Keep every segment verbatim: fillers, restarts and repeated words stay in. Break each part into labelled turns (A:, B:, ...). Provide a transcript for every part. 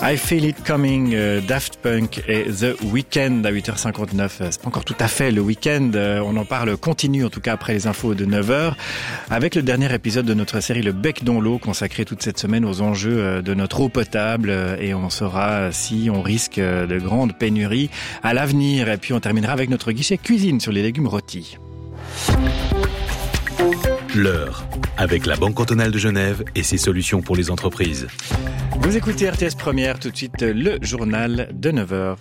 A: I Feel It Coming, euh, Daft Punk et The Weeknd à huit heures cinquante-neuf. C'est pas encore tout à fait le week-end. Euh, on en parle continue, en tout cas après les infos de neuf heures, avec le dernier épisode de notre série Le Bec dans l'eau, consacré toute cette semaine aux enjeux de notre eau potable. Et on saura si on risque de grandes pénuries à l'avenir. Et puis on terminera avec notre guichet cuisine sur les légumes rôtis.
B: L'heure, avec la Banque cantonale de Genève et ses solutions pour les entreprises.
A: Vous écoutez R T S Première, tout de suite le journal de neuf heures.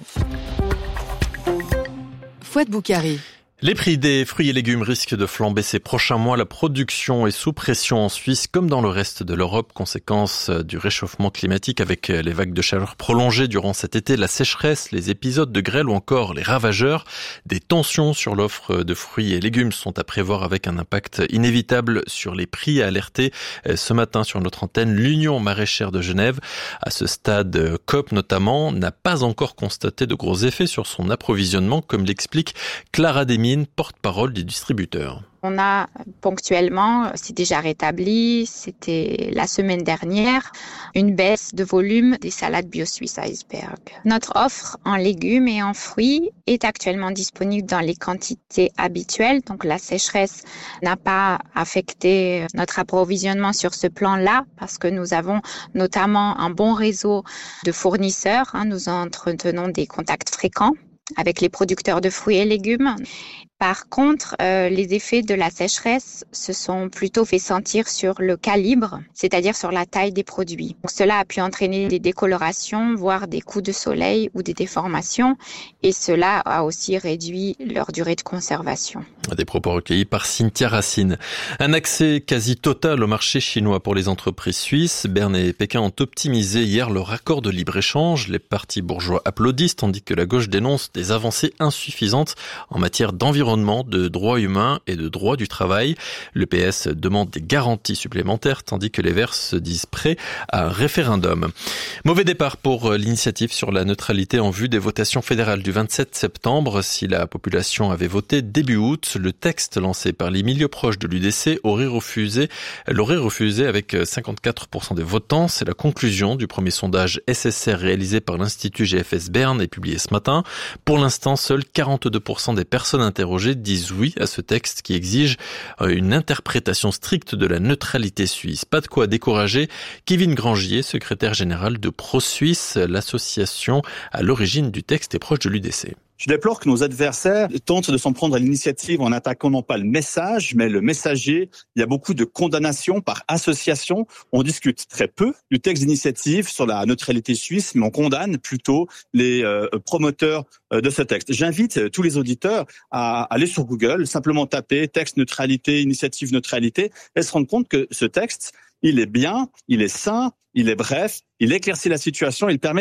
C: Fouad Boukari.
D: Les prix des fruits et légumes risquent de flamber ces prochains mois. La production est sous pression en Suisse comme dans le reste de l'Europe, conséquence du réchauffement climatique avec les vagues de chaleur prolongées durant cet été, la sécheresse, les épisodes de grêle ou encore les ravageurs. Des tensions sur l'offre de fruits et légumes sont à prévoir avec un impact inévitable sur les prix, a alerté ce matin sur notre antenne l'Union maraîchère de Genève. À ce stade, Coop notamment n'a pas encore constaté de gros effets sur son approvisionnement, comme l'explique Clara Desmines, porte-parole des distributeurs.
E: On a ponctuellement, c'est déjà rétabli, c'était la semaine dernière, une baisse de volume des salades bio suisse iceberg. Notre offre en légumes et en fruits est actuellement disponible dans les quantités habituelles, donc la sécheresse n'a pas affecté notre approvisionnement sur ce plan-là parce que nous avons notamment un bon réseau de fournisseurs, hein, nous entretenons des contacts fréquents avec les producteurs de fruits et légumes. Par contre, euh, les effets de la sécheresse se sont plutôt fait sentir sur le calibre, c'est-à-dire sur la taille des produits. Donc, cela a pu entraîner des décolorations, voire des coups de soleil ou des déformations, et cela a aussi réduit leur durée de conservation.
D: Des propos recueillis par Cynthia Racine. Un accès quasi total au marché chinois pour les entreprises suisses. Berne et Pékin ont optimisé hier leur accord de libre-échange. Les partis bourgeois applaudissent, tandis que la gauche dénonce des avancées insuffisantes en matière d'environnement, de droits humains et de droits du travail. Le P S demande des garanties supplémentaires, tandis que les Verts se disent prêts à un référendum. Mauvais départ pour l'initiative sur la neutralité en vue des votations fédérales du vingt-sept septembre. Si la population avait voté début août, le texte lancé par les milieux proches de l'U D C aurait refusé, l'aurait refusé avec cinquante-quatre pour cent des votants. C'est la conclusion du premier sondage S S R réalisé par l'Institut G F S Berne et publié ce matin. Pour l'instant, seuls quarante-deux pour cent des personnes interrogées disent oui à ce texte qui exige une interprétation stricte de la neutralité suisse. Pas de quoi décourager Kevin Grangier, secrétaire général de ProSuisse, l'association à l'origine du texte est proche de l'U D C.
F: Je déplore que nos adversaires tentent de s'en prendre à l'initiative en attaquant non pas le message, mais le messager. Il y a beaucoup de condamnations par association. On discute très peu du texte d'initiative sur la neutralité suisse, mais on condamne plutôt les euh, promoteurs euh, de ce texte. J'invite euh, tous les auditeurs à aller sur Google, simplement taper texte neutralité, initiative neutralité, et se rendre compte que ce texte, il est bien, il est sain, il est bref, il éclaircit la situation, il permet